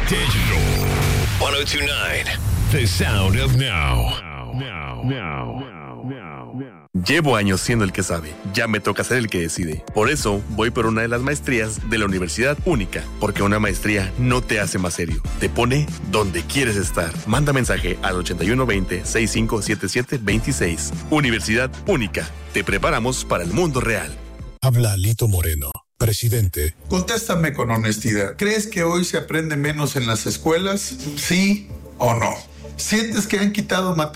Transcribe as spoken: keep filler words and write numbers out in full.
Digital one oh two point nine. The sound of now. Now, now, now. Llevo años siendo el que sabe. Ya me toca ser el que decide. Por eso voy por una de las maestrías de la Universidad Única. Porque una maestría no te hace más serio. Te pone donde quieres estar. Manda mensaje al ochenta y uno veinte, sesenta y cinco setenta y siete veintiséis. Universidad Única. Te preparamos para el mundo real. Habla Lito Moreno, presidente. Contéstame con honestidad. ¿Crees que hoy se aprende menos en las escuelas? ¿Sí o no? ¿Sientes que han quitado materias?